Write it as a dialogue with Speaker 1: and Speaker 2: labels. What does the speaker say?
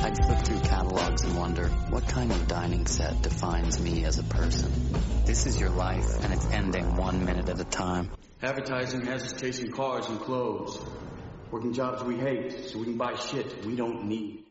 Speaker 1: I'd flip through catalogs and wonder, what kind of dining set defines me as a person? This is your life, and it's ending 1 minute at a time.
Speaker 2: Advertising has us chasing cars and clothes. Working jobs we hate, so we can buy shit we don't need.